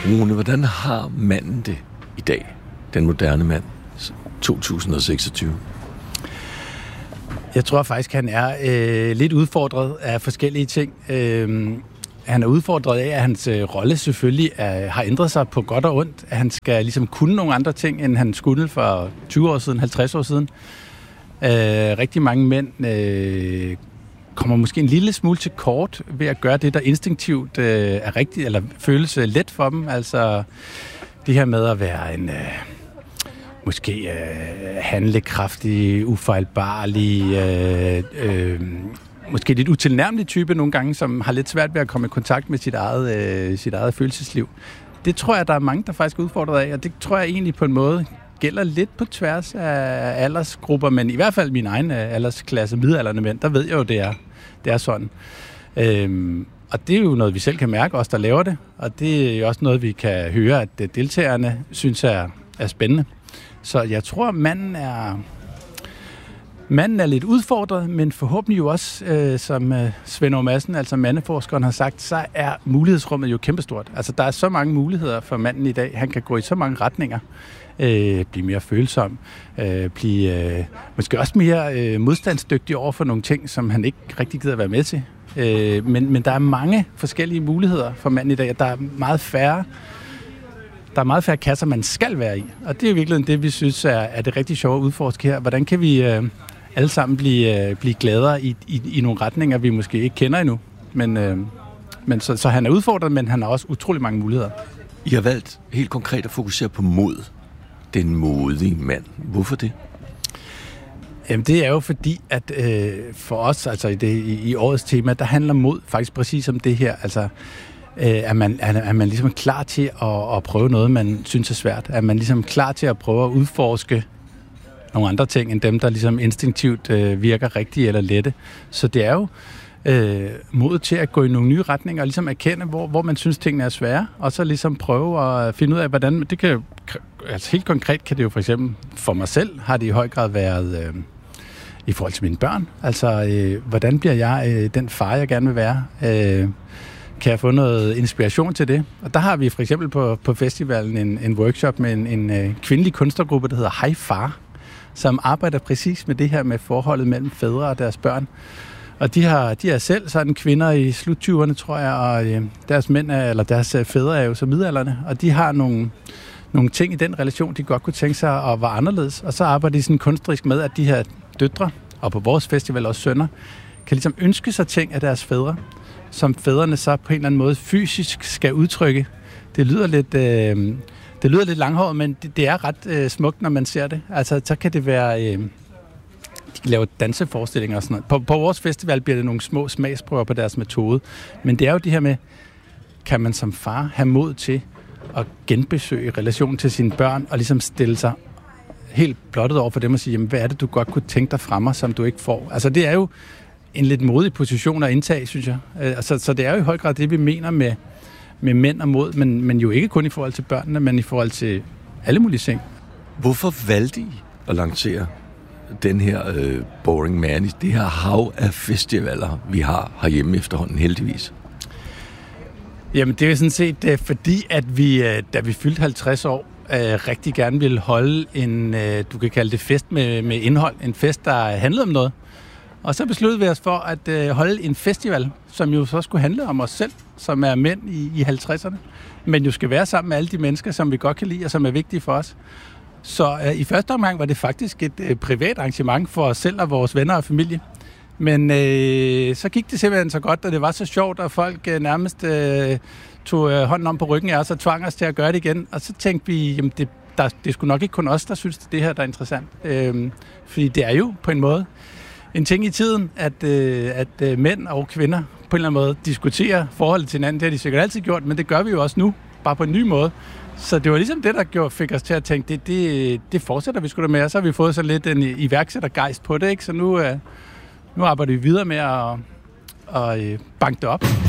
Rune, hvordan har manden det i dag? Den moderne mand, 2026? Jeg tror faktisk, han er lidt udfordret af forskellige ting. Han er udfordret af, at hans rolle selvfølgelig har ændret sig på godt og ondt. At han skal ligesom kunne nogle andre ting, end han skulle for 20 år siden, 50 år siden. Rigtig mange mænd kommer måske en lille smule til kort ved at gøre det, der instinktivt er rigtigt, eller føles let for dem. Altså det her med at være en måske handlekraftig, ufejlbarlig, måske lidt utilnærmelig type nogle gange, som har lidt svært ved at komme i kontakt med sit eget følelsesliv. Det tror jeg, der er mange, der faktisk er udfordret af, og det tror jeg egentlig på en måde gælder lidt på tværs af aldersgrupper, men i hvert fald min egen aldersklasse, midaldrende mænd, der ved jeg jo, det er sådan. Og det er jo noget, vi selv kan mærke, os der laver det, og det er jo også noget, vi kan høre, at deltagerne synes er spændende. Så jeg tror, manden er lidt udfordret, men forhåbentlig jo også, som Svend Aage Madsen, altså mandeforskeren, har sagt, så er mulighedsrummet jo kæmpestort. Altså, der er så mange muligheder for manden i dag. Han kan gå i så mange retninger. Blive mere følsom, blive måske også mere modstandsdygtig over for nogle ting, som han ikke rigtig gider være med til. Men der er mange forskellige muligheder for manden i dag, og der er meget færre kasser, man skal være i. Og det er jo virkelig det, vi synes er det rigtig sjove at udforske her. Hvordan kan vi alle sammen blive gladere i nogle retninger, vi måske ikke kender endnu. Men så han er udfordret, men han har også utrolig mange muligheder. I har valgt helt konkret at fokusere på mod. Den modige mand. Hvorfor det? Jamen, det er jo fordi, at for os, altså i årets tema, der handler mod faktisk præcis om det her. Altså, er man ligesom klar til at prøve noget, man synes er svært? Er man ligesom klar til at prøve at udforske nogle andre ting, end dem, der ligesom instinktivt virker rigtige eller lette? Så det er jo mod til at gå i nogle nye retninger og ligesom erkende, hvor man synes, tingene er svære, og så ligesom prøve at finde ud af, hvordan det kan. Altså helt konkret kan det jo for eksempel, for mig selv, har det i høj grad været i forhold til mine børn. Altså, hvordan bliver jeg den far, jeg gerne vil være? Kan jeg få noget inspiration til det? Og der har vi for eksempel på festivalen en workshop med en kvindelig kunstnergruppe, der hedder Hej Far, som arbejder præcis med det her med forholdet mellem fædre og deres børn. Og de er selv sådan kvinder i slut-20'erne, tror jeg, og deres fædre er jo så midaldrende, og de har nogle ting i den relation, de godt kunne tænke sig at være anderledes. Og så arbejder de sådan kunstnerisk med, at de her døtre, og på vores festival også sønner, kan ligesom ønske sig ting af deres fædre, som fædrene så på en eller anden måde fysisk skal udtrykke. Det lyder lidt langhåret, men det er ret smukt, når man ser det. Altså, så kan det være. De laver danseforestillinger og sådan noget. På vores festival bliver det nogle små smagsprøver på deres metode. Men det er jo det her med, kan man som far have mod til at genbesøge relation til sine børn, og ligesom stille sig helt blottet over for dem og sige, jamen, hvad er det, du godt kunne tænke dig fra mig, som du ikke får? Altså, det er jo en lidt modig position at indtage, synes jeg. Så det er jo i høj grad det, vi mener med mænd og mod, men jo ikke kun i forhold til børnene, men i forhold til alle mulige ting. Hvorfor valgte I at lancere den her Boring Man i det her hav af festivaler, vi har herhjemme efterhånden, heldigvis? Jamen, det er sådan set fordi, at vi, da vi fyldte 50 år, rigtig gerne ville holde en, du kan kalde det fest med indhold, en fest, der handlede om noget. Og så besluttede vi os for at holde en festival, som jo så skulle handle om os selv, som er mænd i 50'erne, men jo skal være sammen med alle de mennesker, som vi godt kan lide, og som er vigtige for os. Så i første omgang var det faktisk et privat arrangement for os selv og vores venner og familie. Men så gik det simpelthen så godt, og det var så sjovt, og folk nærmest tog hånden om på ryggen af os og tvang os til at gøre det igen. Og så tænkte vi, jamen det skulle nok ikke kun os, der synes, det her der er interessant. Fordi det er jo på en måde en ting i tiden, at mænd og kvinder på en eller anden måde diskuterer forholdet til hinanden. Det har de sikkert altid gjort, men det gør vi jo også nu, bare på en ny måde. Så det var ligesom det, der fik os til at tænke, det fortsætter vi sgu da med, og så har vi fået så lidt en iværksættergejst på det, ikke? Så nu arbejder vi videre med at banke det op.